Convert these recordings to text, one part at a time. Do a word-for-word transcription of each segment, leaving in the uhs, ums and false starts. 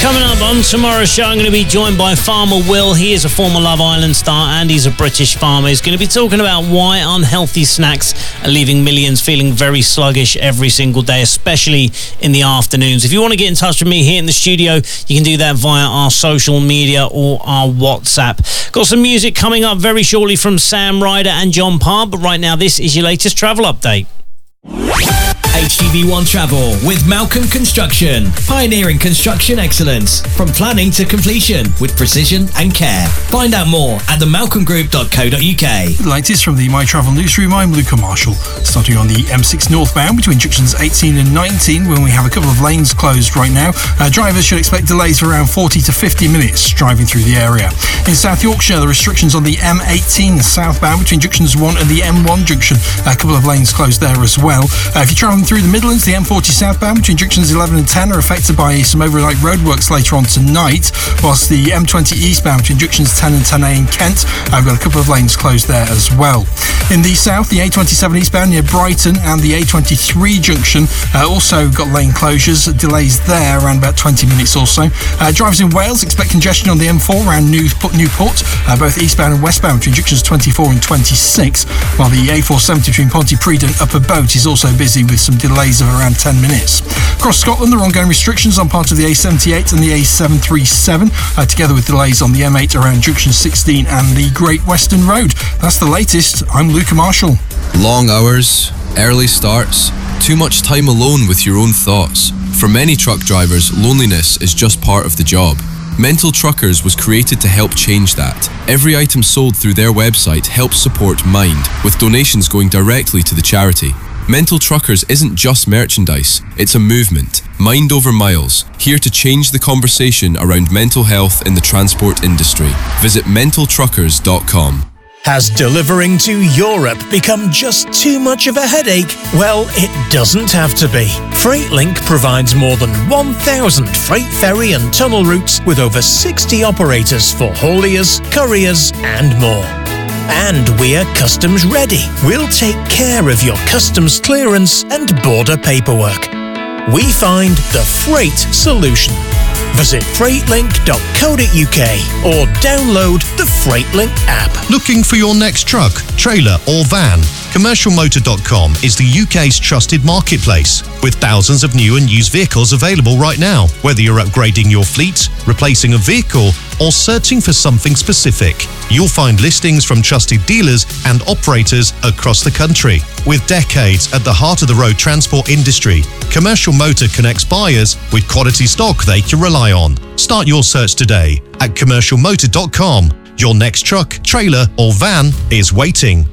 Coming up on tomorrow's show, I'm going to be joined by Farmer Will. He is a former Love Island star and he's a British farmer. He's going to be talking about why unhealthy snacks are leaving millions feeling very sluggish every single day, especially in the afternoons. If you want to get in touch with me here in the studio, you can do that via our social media or our WhatsApp. Got some music coming up very shortly from Sam Ryder and John Parr, but right now this is your latest travel update. H T V one Travel with Malcolm Construction. Pioneering construction excellence from planning to completion with precision and care. Find out more at the malcolm group dot co dot uk. The latest from the My Travel Newsroom, I'm Luca Marshall. Starting on the M six northbound between junctions eighteen and nineteen, when we have a couple of lanes closed right now. Uh, drivers should expect delays of around forty to fifty minutes driving through the area. In South Yorkshire, the restrictions on the M eighteen southbound between junctions one and the M one junction. A couple of lanes closed there as well. Uh, if you're travelling through the Midlands, the M forty southbound between junctions eleven and ten are affected by some overnight roadworks later on tonight, whilst the M twenty eastbound between junctions ten and ten A in Kent, I've got a couple of lanes closed there as well. In the south, the A twenty-seven eastbound near Brighton and the A twenty-three junction uh, also got lane closures, delays there around about twenty minutes or so. Uh, drivers in Wales expect congestion on the M four around Newport, Newport uh, both eastbound and westbound between junctions twenty-four and twenty-six, while the A four seventy between Pontypridd and Upper Boat is also busy with some delays of around ten minutes. Across Scotland, there are ongoing restrictions on part of the A seventy-eight and the A seven thirty-seven, uh, together with delays on the M eight around junction sixteen and the Great Western Road. That's the latest. I'm Luca Marshall. Long hours, early starts, too much time alone with your own thoughts. For many truck drivers, loneliness is just part of the job. Mental Truckers was created to help change that. Every item sold through their website helps support Mind, with donations going directly to the charity. Mental Truckers isn't just merchandise, it's a movement. Mind over miles, here to change the conversation around mental health in the transport industry. Visit mental truckers dot com. Has delivering to Europe become just too much of a headache? Well, it doesn't have to be. FreightLink provides more than one thousand freight ferry and tunnel routes with over sixty operators for hauliers, couriers and more. And we're customs ready. We'll take care of your customs clearance and border paperwork. We find the freight solution. Visit freightlink dot co dot uk or download the FreightLink app. Looking for your next truck, trailer or van? commercial motor dot com is the U K's trusted marketplace, with thousands of new and used vehicles available right now. Whether you're upgrading your fleet, replacing a vehicle, or searching for something specific, you'll find listings from trusted dealers and operators across the country. With decades at the heart of the road transport industry, Commercial Motor connects buyers with quality stock they can rely on. Start your search today at commercial motor dot com. Your next truck, trailer, or van is waiting.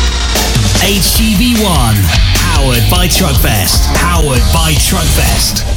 H T V one, powered by Truckfest. Powered by Truckfest.